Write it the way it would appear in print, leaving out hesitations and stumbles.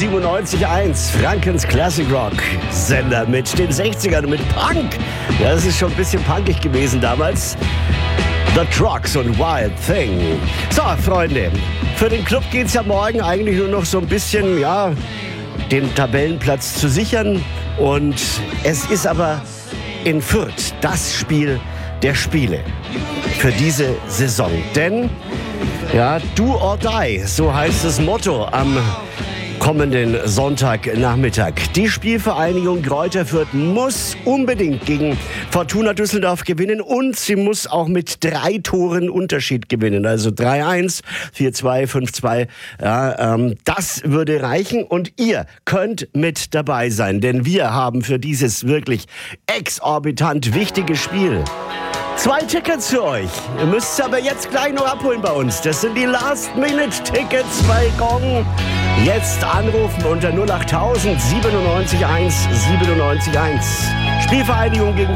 97.1, Frankens Classic Rock Sender mit den 60ern und mit Punk. Ja, das ist schon ein bisschen punkig gewesen damals. The Trucks und Wild Thing. So, Freunde, für den Club geht's ja morgen eigentlich nur noch so ein bisschen, ja, den Tabellenplatz zu sichern. Und es ist aber in Fürth das Spiel der Spiele für diese Saison. Denn, ja, do or die, so heißt das Motto am kommenden Sonntagnachmittag. Die Spielvereinigung Greuther Fürth muss unbedingt gegen Fortuna Düsseldorf gewinnen und sie muss auch mit 3 Toren Unterschied gewinnen. Also 3-1, 4-2, 5-2. Ja, das würde reichen und ihr könnt mit dabei sein, denn wir haben für dieses wirklich exorbitant wichtige Spiel 2 Tickets für euch. Ihr müsst es aber jetzt gleich noch abholen bei uns. Das sind die Last-Minute-Tickets bei Gong. Jetzt anrufen unter 08000 97 1 97 1. Spielvereinigung gegen